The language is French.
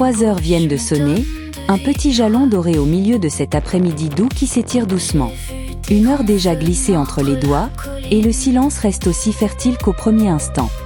3 heures viennent de sonner, un petit jalon doré au milieu de cet après-midi doux qui s'étire doucement. 1 heure déjà glissée entre les doigts, et le silence reste aussi fertile qu'au premier instant.